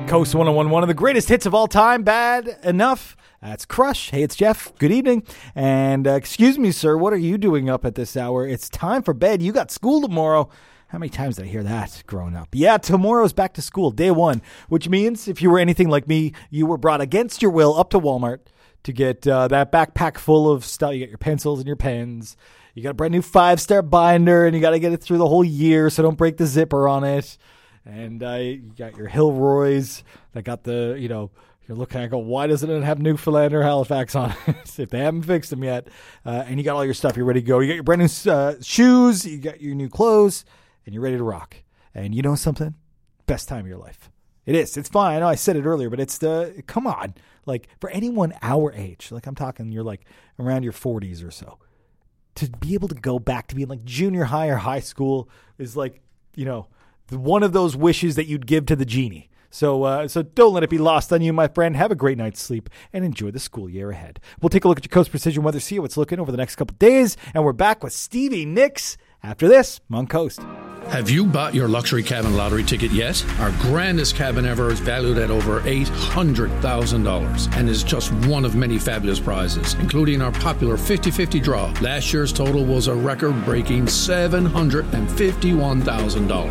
Coast 101, one of the greatest hits of all time, Bad Enough. That's Crush. Hey, it's Jeff. Good evening. And excuse me, sir, what are you doing up at this hour? It's time for bed. You got school tomorrow. How many times did I hear that growing up? Yeah, tomorrow's back to school, day one, which means if you were anything like me, you were brought against your will up to Walmart to get that backpack full of stuff. You got your pencils and your pens. You got a brand new 5-star binder, and you got to get it through the whole year, so don't break the zipper on it. And you got your Hilroys that got the, you're looking at, why doesn't it have Newfoundland or Halifax on it if they haven't fixed them yet? And you got all your stuff. You're ready to go. You got your brand new shoes. You got your new clothes, and you're ready to rock. And you know something? Best time of your life. It is. It's fine. I know I said it earlier, but it's come on. Like, for anyone our age, like I'm talking, you're like around your 40s or so, to be able to go back to being like junior high or high school is like, one of those wishes that you'd give to the genie. So don't let it be lost on you, my friend. Have a great night's sleep and enjoy the school year ahead. We'll take a look at your Coast Precision Weather, see how it's looking over the next couple of days, and we're back with Stevie Nicks after this on Coast. Have you bought your luxury cabin lottery ticket yet? Our grandest cabin ever is valued at over $800,000 and is just one of many fabulous prizes, including our popular 50-50 draw. Last year's total was a record-breaking $751,000.